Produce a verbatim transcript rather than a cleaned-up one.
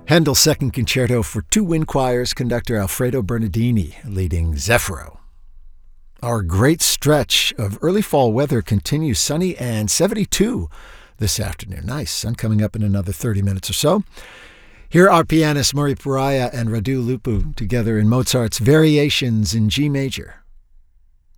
Handel's Second Concerto for two wind choirs, conductor Alfredo Bernardini leading Zeffiro. Our great stretch of early fall weather continues, sunny and seventy-two this afternoon. Nice, sun coming up in another thirty minutes or so. Here are pianists Murray Puraya and Radu Lupu together in Mozart's Variations in G major.